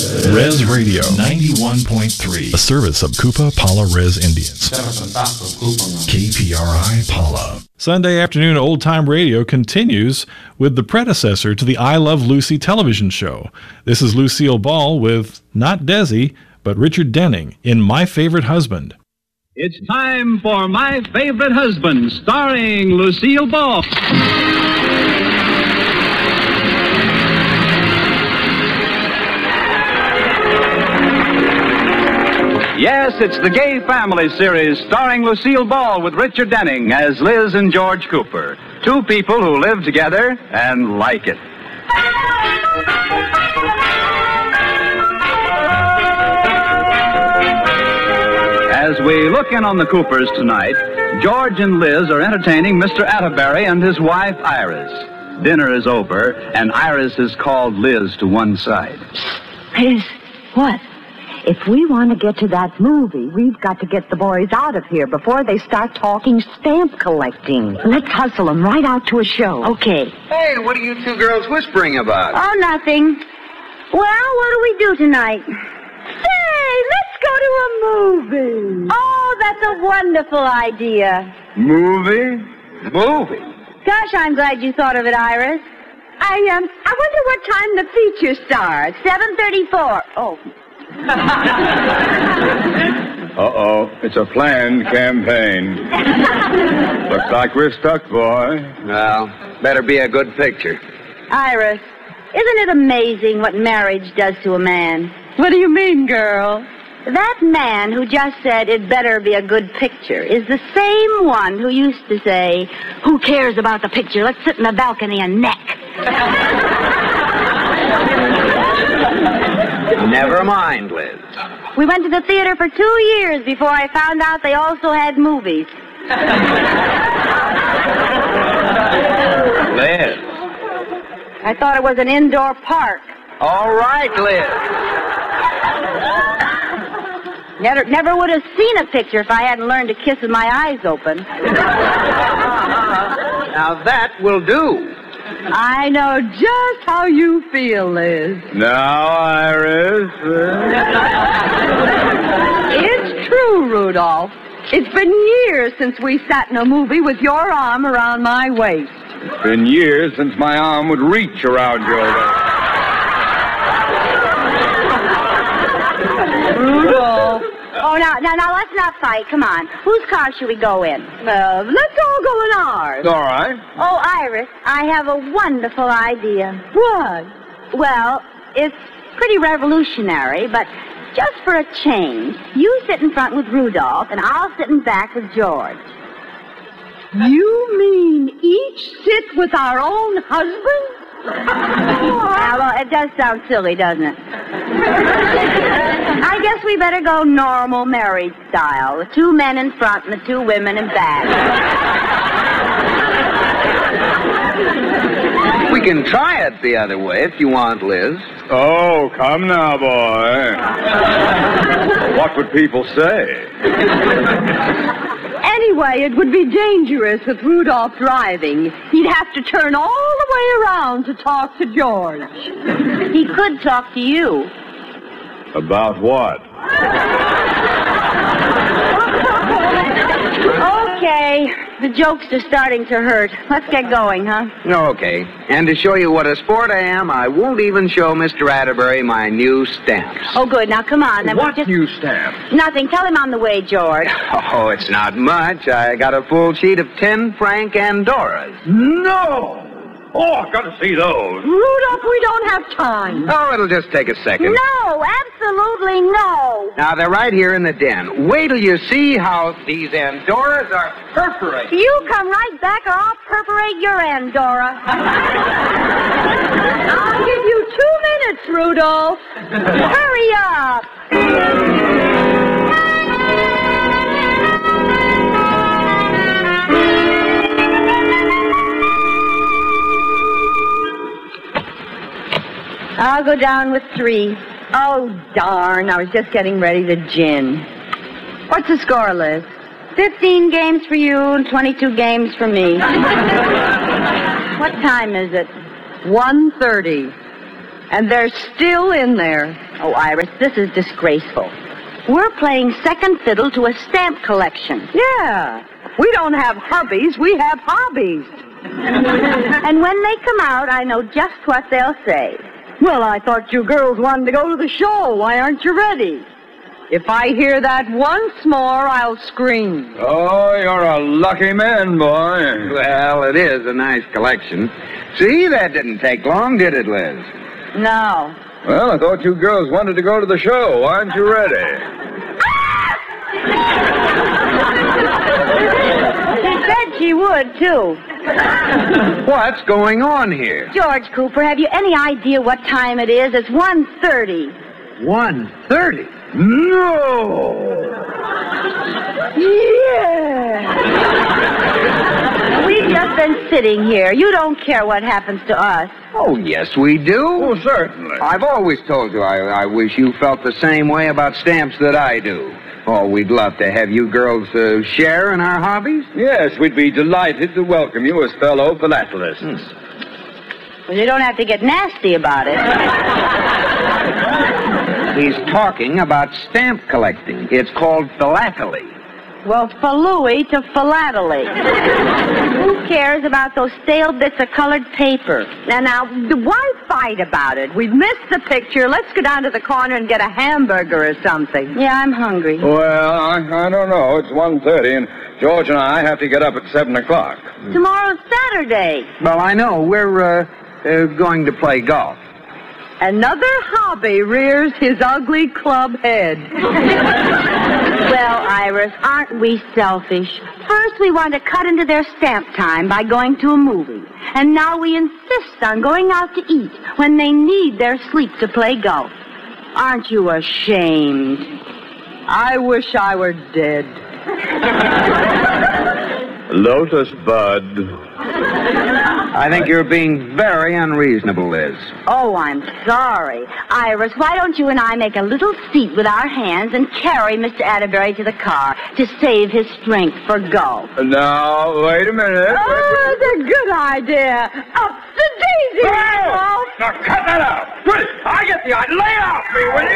Res Radio 91.3, a service of Koopa Pala Res Indians. KPRI Pala. Sunday afternoon old time radio continues with the predecessor to the I Love Lucy television show. This is Lucille Ball with not Desi, but Richard Denning in My Favorite Husband. It's time for My Favorite Husband, starring Lucille Ball. Yes, it's the Gay Family series starring Lucille Ball with Richard Denning as Liz and George Cooper. Two people who live together and like it. As we look in on the Coopers tonight, George and Liz are entertaining Mr. Atterbury and his wife, Iris. Dinner is over, and Iris has called Liz to one side. Liz, what? If we want to get to that movie, we've got to get the boys out of here before they start talking stamp collecting. Let's hustle them right out to a show. Okay. Hey, what are you two girls whispering about? Oh, nothing. Well, what do we do tonight? Say, let's go to a movie. Oh, that's a wonderful idea. Movie? Movie? Gosh, I'm glad you thought of it, Iris. I wonder what time the feature starts. 7:34. Oh. Uh-oh, it's a planned campaign. Looks like we're stuck, boy. Well, better be a good picture. Iris, isn't it amazing what marriage does to a man? What do you mean, girl? That man who just said it better be a good picture is the same one who used to say, who cares about the picture? Let's sit in the balcony and neck. Never mind, Liz. We went to the theater for 2 years before I found out they also had movies. Liz. I thought it was an indoor park. All right, Liz. Never would have seen a picture if I hadn't learned to kiss with my eyes open. Now that will do. I know just how you feel, Liz. Now, Iris. It's true, Rudolph. It's been years since we sat in a movie with your arm around my waist. It's been years since my arm would reach around your waist. Rudolph. Oh, now, let's not fight. Come on. Whose car should we go in? Let's all go in ours. All right. Oh, Iris, I have a wonderful idea. What? Well, it's pretty revolutionary, but just for a change, you sit in front with Rudolph, and I'll sit in back with George. You mean each sit with our own husband? Well, it does sound silly, doesn't it? I guess we better go normal married style. The 2 men in front and the 2 women in back. We can try it the other way if you want, Liz. Oh, come now, boy. What would people say? Anyway, it would be dangerous with Rudolph driving. He'd have to turn all the way around to talk to George. He could talk to you. About what? Okay, the jokes are starting to hurt. Let's get going, huh? Okay. And to show you what a sport I am, I won't even show Mr. Atterbury my new stamps. Oh, good. Now, come on. Then What we'll just... new stamps? Nothing. Tell him on the way, George. Oh, it's not much. I got a full sheet of 10 franc Andoras. No! Oh, I've got to see those. Rudolph, we don't have time. Oh, it'll just take a second. No, absolutely no. Now, they're right here in the den. Wait till you see how these Andoras are perforated. You come right back or I'll perforate your Andorra. I'll give you 2 minutes, Rudolph. Hurry up. I'll go down with 3. Oh, darn. I was just getting ready to gin. What's the score, Liz? 15 games for you and 22 games for me. What time is it? 1:30. And they're still in there. Oh, Iris, this is disgraceful. We're playing second fiddle to a stamp collection. Yeah. We don't have hubbies, we have hobbies. And when they come out, I know just what they'll say. Well, I thought you girls wanted to go to the show. Why aren't you ready? If I hear that once more, I'll scream. Oh, you're a lucky man, boy. Well, it is a nice collection. See, that didn't take long, did it, Liz? No. Well, I thought you girls wanted to go to the show. Aren't you ready? She said she would, too. What's going on here? George Cooper, have you any idea what time it is? It's 1:30. 1:30? No! Yeah! We've just been sitting here. You don't care what happens to us. Oh, yes, we do. Oh, certainly. I've always told you I wish you felt the same way about stamps that I do. Oh, we'd love to have you girls share in our hobbies. Yes, we'd be delighted to welcome you as fellow philatelists. Well, you don't have to get nasty about it. He's talking about stamp collecting. It's called philately. Well, philooey to philately. Who cares about those stale bits of colored paper? Now, why fight about it? We've missed the picture. Let's go down to the corner and get a hamburger or something. Yeah, I'm hungry. Well, I don't know. It's 1:30, and George and I have to get up at 7 o'clock. Tomorrow's Saturday. Well, I know. We're going to play golf. Another hobby rears his ugly club head. Well, Iris, aren't we selfish? First, we want to cut into their stamp time by going to a movie. And now we insist on going out to eat when they need their sleep to play golf. Aren't you ashamed? I wish I were dead. Lotus Bud. I think you're being very unreasonable, Liz. Oh, I'm sorry. Iris, why don't you and I make a little seat with our hands and carry Mr. Atterbury to the car to save his strength for golf? Now, wait a minute. Oh, that's a good idea. Up the daisy! Oh! Now, cut that out. Quick, I get the idea. Lay off me, will you?